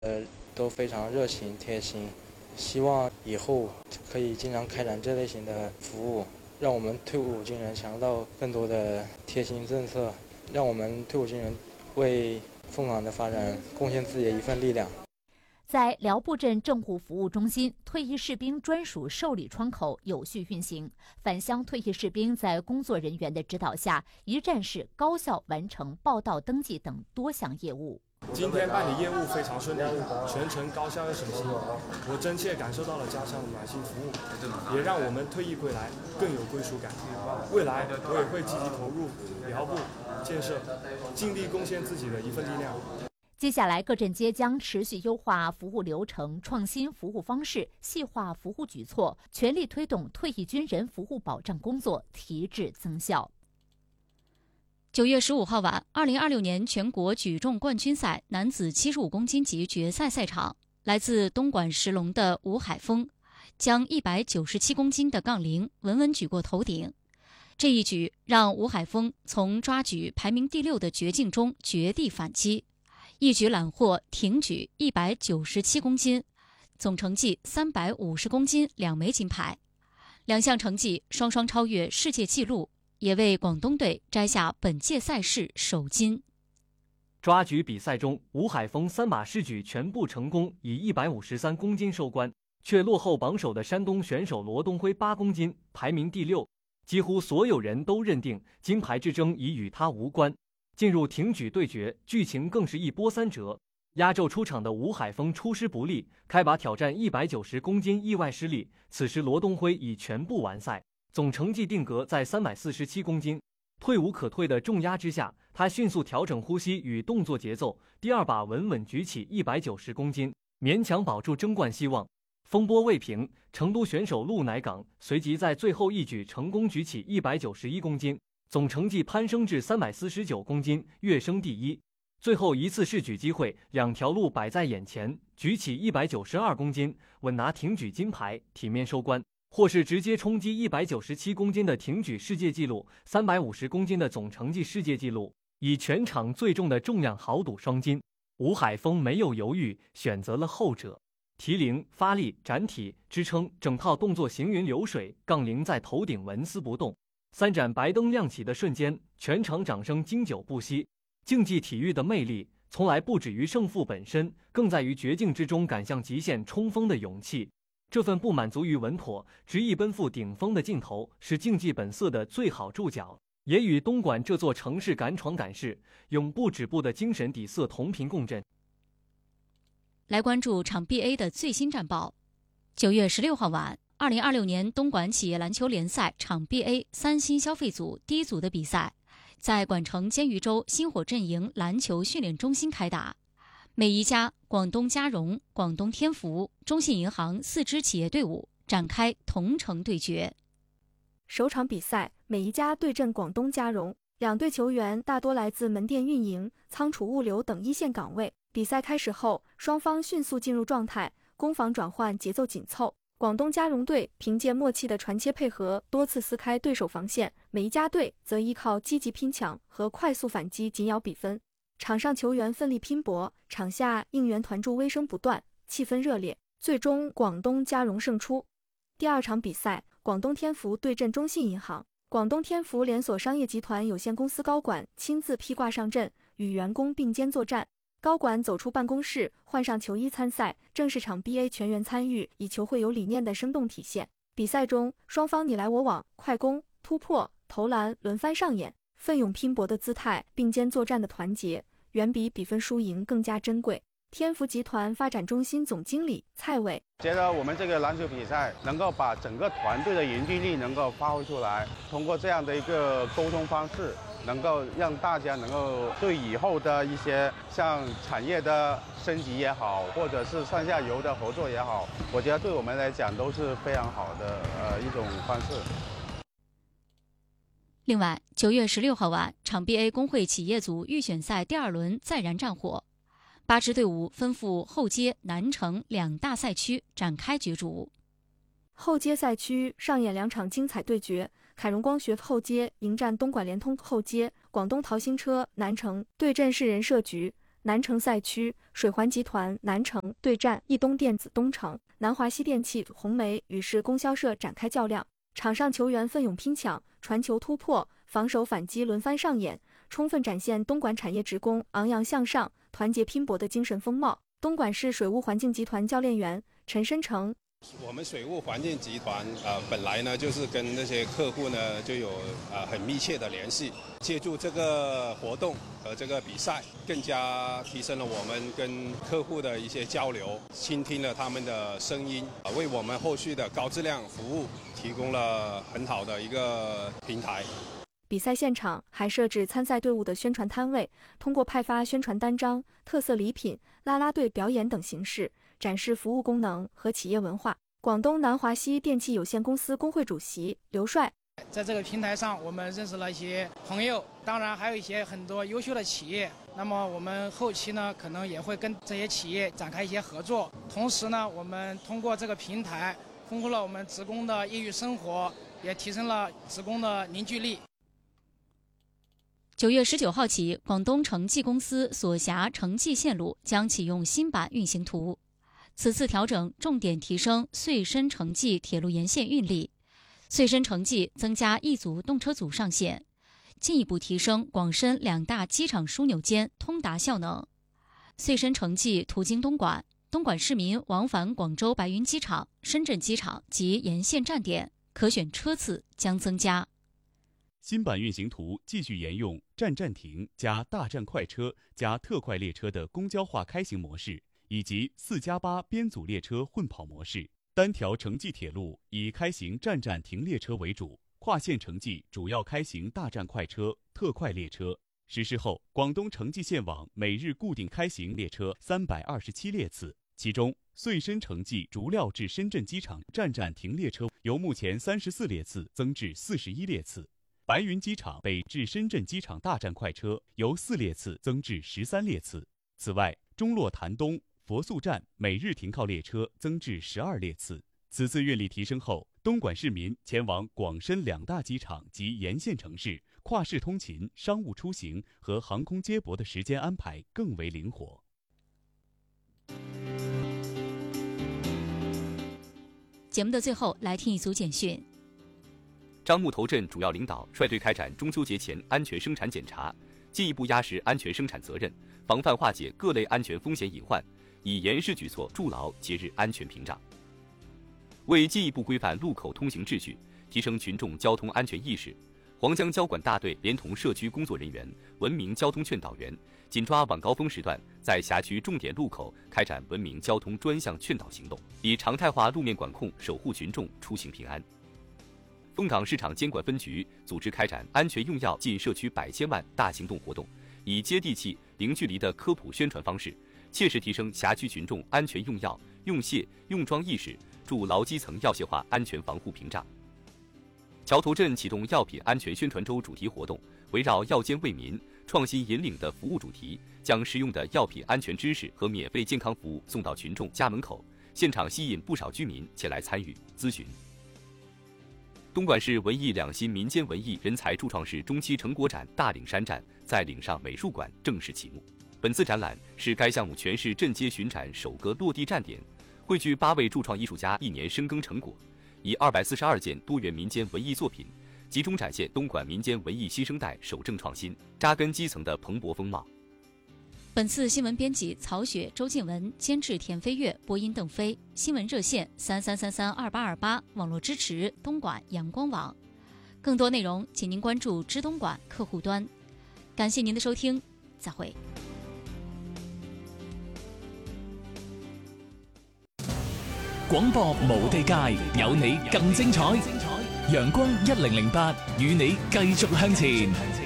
都非常热情贴心，希望以后可以经常开展这类型的服务，让我们退伍军人享受到更多的贴心政策，让我们退伍军人为凤凰的发展贡献自己的一份力量。 在辽埠镇政务服务中心，退役士兵专属受理窗口有序运行。返乡退役士兵在工作人员的指导下，一站式高效完成报到、登记等多项业务。 今天办理业务非常顺利，全程高效又省心，我真切感受到了家乡暖心服务，也让我们退役归来更有归属感。未来我也会积极投入辽埠建设，尽力贡献自己的一份力量。 接下来，各镇街将持续优化服务流程，创新服务方式，细化服务举措，全力推动退役军人服务保障工作提质增效。 9月15号晚，2026年全国举重冠军赛男子75公斤级决赛赛场，来自东莞石龙的吴海峰将197公斤的杠铃稳稳举过头顶。这一举让吴海峰从抓举排名第6的绝境中绝地反击，一举揽获挺举197公斤，总成绩350公斤2枚金牌，两项成绩双双超越世界纪录，也为广东队摘下本届赛事首金。 抓举比赛中，吴海峰3把试举全部成功，以153公斤收官，却落后榜首的山东选手罗东辉8公斤，排名第6。几乎所有人都认定金牌之争已与他无关。进入挺举对决，剧情更是一波三折。压轴出场的吴海峰出师不利，开把挑战190公斤意外失利，此时罗东辉已全部完赛，总成绩定格在347公斤。退无可退的重压之下，他迅速调整呼吸与动作节奏，第2把稳稳举起190公斤，勉强保住争冠希望。风波未平，成都选手陆乃港随即在最后一举成功举起191公斤，总成绩攀升至349公斤，跃升第1。最后一次试举机会，2条路摆在眼前，举起192公斤，稳拿挺举金牌，体面收官；或是直接冲击197公斤的挺举世界纪录，350公斤的总成绩世界纪录，以全场最重的重量豪赌双金。吴海峰没有犹豫，选择了后者。提铃、发力、展体、支撑，整套动作行云流水，杠铃在头顶纹丝不动。3盏白灯亮起的瞬间，全场掌声经久不息。竞技体育的魅力，从来不止于胜负本身，更在于绝境之中赶向极限冲锋的勇气。这份不满足于稳妥，执意奔赴顶峰的劲头，是竞技本色的最好注脚，也与东莞这座城市敢闯敢试、永不止步的精神底色同频共振。 来关注场 BA 的最新战报。9月16号晚，2026年东莞企业篮球联赛场 BA 三星消费组第一组的比赛，在莞城煎鱼洲星火阵营篮球训练中心开打。美宜佳、广东嘉荣、广东天福、中信银行4支企业队伍展开同城对决。 首场比赛，美宜佳对阵广东嘉荣，两队球员大多来自门店运营、仓储物流等一线岗位。比赛开始后，双方迅速进入状态，攻防转换节奏紧凑。广东嘉荣队凭借默契的传切配合，多次撕开对手防线；美宜佳队则依靠积极拼抢和快速反击紧咬比分。场上球员奋力拼搏，场下应援团助威声不断，气氛热烈。最终，广东嘉荣胜出。第二场比赛，广东天福对阵中信银行。广东天福连锁商业集团有限公司高管亲自披挂上阵，与员工并肩作战。高管走出办公室，换上球衣参赛，正是场 BA 全员参与，以球会有理念的生动体现。比赛中，双方你来我往，快攻、突破、投篮轮番上演，奋勇拼搏的姿态，并肩作战的团结，远比比分输赢更加珍贵。天福集团发展中心总经理蔡伟觉得我们这个篮球比赛能够把整个团队的凝聚力能够发挥出来，通过这样的一个沟通方式，能够让大家能够对以后的一些像产业的升级也好，或者是上下游的合作也好，我觉得对我们来讲都是非常好的一种方式。 另外，9月16号晚，场 BA 工会企业组预选赛第2轮再燃战火，8支队伍分赴后街、南城2大赛区展开角逐。 后街赛区上演2场精彩对决，凯荣光学后街迎战东莞联通后街，广东淘新车南城对阵市人社局。 南城赛区水环集团南城对战易东电子东城，南华西电器红梅与市供销社展开较量。场上球员奋勇拼抢，传球突破，防守反击轮番上演，充分展现东莞产业职工昂扬向上、团结拼搏的精神风貌。东莞市水务环境集团教练员陈申成。 我们水务环境集团本来呢就是跟那些客户呢就有很密切的联系，借助这个活动和这个比赛，更加提升了我们跟客户的一些交流，倾听了他们的声音，为我们后续的高质量服务提供了很好的一个平台。 比赛现场还设置参赛队伍的宣传摊位，通过派发宣传单张、特色礼品、啦啦队表演等形式展示服务功能和企业文化。广东南华西电器有限公司工会主席刘帅， 在这个平台上，我们认识了一些朋友，当然还有一些很多优秀的企业。那么我们后期呢，可能也会跟这些企业展开一些合作。同时呢，我们通过这个平台，丰富了我们职工的业余生活，也提升了职工的凝聚力。 9月19号起，广东城际公司所辖城际线路将启用新版运行图。此次调整重点提升穗深城际铁路沿线运力，穗深城际增加1组动车组上线，进一步提升广深2大机场枢纽间通达效能。穗深城际途经东莞，东莞市民往返广州白云机场、深圳机场及沿线站点可选车次将增加。 新版运行图继续沿用站站停加大站快车加特快列车的公交化开行模式，以及4+8编组列车混跑模式。单条城际铁路以开行站站停列车为主，跨线城际主要开行大站快车、特快列车。实施后，广东城际线网每日固定开行列车327列次，其中穗深城际竹料至深圳机场站站停列车由目前34列次增至41列次。白云机场北至深圳机场大站快车由4列次增至13列次。此外，中洛潭东、佛宿站每日停靠列车增至12列次。此次运力提升后，东莞市民前往广深2大机场及沿线城市跨市通勤、商务出行和航空接驳的时间安排更为灵活。 节目的最后，来听一组简讯。 樟木头镇主要领导率队开展中秋节前安全生产检查，进一步压实安全生产责任，防范化解各类安全风险隐患，以严实举措筑牢节日安全屏障。为进一步规范路口通行秩序，提升群众交通安全意识，黄江交管大队连同社区工作人员、文明交通劝导员，紧抓晚高峰时段，在辖区重点路口开展文明交通专项劝导行动，以常态化路面管控守护群众出行平安。凤岗市场监管分局组织开展安全用药进社区100千万大行动活动，以接地气、零距离的科普宣传方式，切实提升辖区群众安全用药、用械、用装意识，筑牢基层药械化安全防护屏障。桥头镇启动药品安全宣传周主题活动，围绕药监为民、创新引领的服务主题，将实用的药品安全知识和免费健康服务送到群众家门口，现场吸引不少居民前来参与咨询。东莞市文艺2新民间文艺人才初创式中期成果展大岭山站在岭上美术馆正式启幕。本次展览是该项目全市镇街巡展首个落地站点，汇聚8位驻创艺术家1年深耕成果，以242件多元民间文艺作品，集中展现东莞民间文艺新生代守正创新、扎根基层的蓬勃风貌。 本次新闻编辑曹雪、周静文，监制田飞跃，播音邓飞。新闻热线33332828，网络支持东莞阳光网。更多内容，请您关注知东莞客户端。感谢您的收听，再会。 廣播無地界，有你更精彩。陽光1008，與你繼續向前。